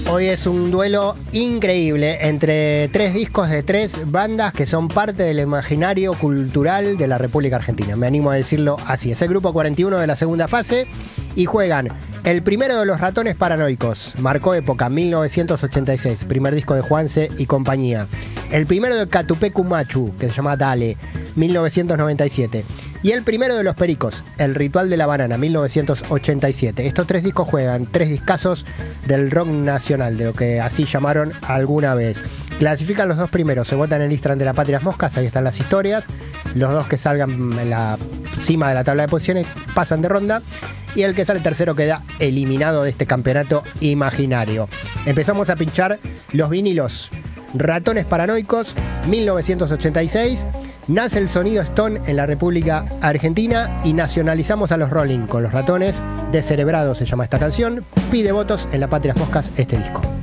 Hoy es un duelo increíble entre tres discos de tres bandas que son parte del imaginario cultural de la República Argentina. Me animo a decirlo así. Es el grupo 41 de la segunda fase y juegan el primero de los Ratones Paranoicos. Marcó época, 1986. Primer disco de Juanse y compañía. El primero de Catupecu Machu, que se llama Dale, 1997. Y el primero de los Pericos, El Ritual de la Banana, 1987. Estos tres discos juegan, tres discazos del rock nacional, de lo que así llamaron alguna vez. Clasifican los dos primeros, se votan en el Instagram de la Patrias Moscas, ahí están las historias. Los dos que salgan en la cima de la tabla de posiciones pasan de ronda. Y el que sale tercero queda eliminado de este campeonato imaginario. Empezamos a pinchar los vinilos. Ratones Paranoicos, 1986. Nace el sonido Stone en la República Argentina y nacionalizamos a los Rolling con los Ratones. Descerebrado se llama esta canción. Pide votos en la Patrias Moscas este disco.